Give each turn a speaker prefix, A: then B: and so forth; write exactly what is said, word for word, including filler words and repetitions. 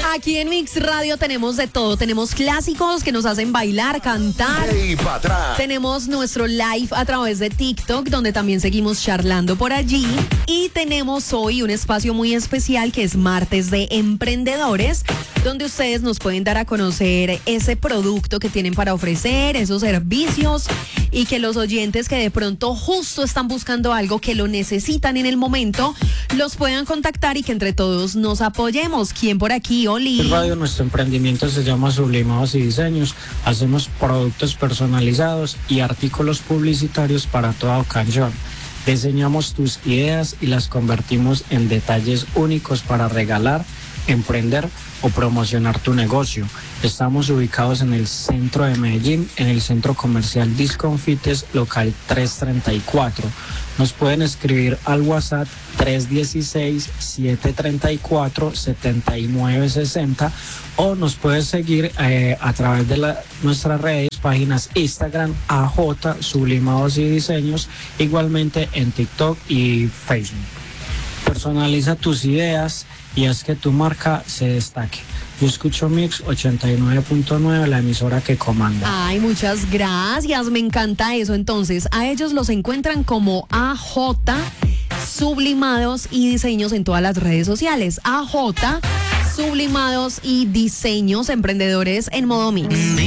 A: Aquí en Mix Radio tenemos de todo. Tenemos clásicos que nos hacen bailar, cantar.
B: Y para atrás.
A: Tenemos nuestro live a través de TikTok, donde también seguimos charlando por allí. Y tenemos hoy un espacio muy especial que es Martes de Emprendedores, donde ustedes nos pueden dar a conocer ese producto que tienen para ofrecer, esos servicios, y que los oyentes que de pronto justo están buscando algo, que lo necesitan en el momento, los puedan contactar y que entre todos nos apoyemos. ¿Quién por aquí, Oli?
C: En Radio, nuestro emprendimiento se llama Sublimados y Diseños. Hacemos productos personalizados y artículos publicitarios para toda ocasión. Diseñamos tus ideas y las convertimos en detalles únicos para regalar, emprender o promocionar tu negocio. Estamos ubicados en el centro de Medellín, en el centro comercial Disconfites, local trescientos treinta y cuatro. Nos pueden escribir al WhatsApp tres uno seis, siete tres cuatro, siete nueve seis cero o nos puedes seguir eh, a través de la, nuestras redes, páginas Instagram, A J Sublimados y Diseños, igualmente en TikTok y Facebook. Personaliza tus ideas y haz que tu marca se destaque. Yo escucho Mix ochenta y nueve punto nueve, la emisora que comanda.
A: Ay, muchas gracias, me encanta eso. Entonces, a ellos los encuentran como A J Sublimados y Diseños en todas las redes sociales. A J Sublimados y Diseños, emprendedores en modo Mix.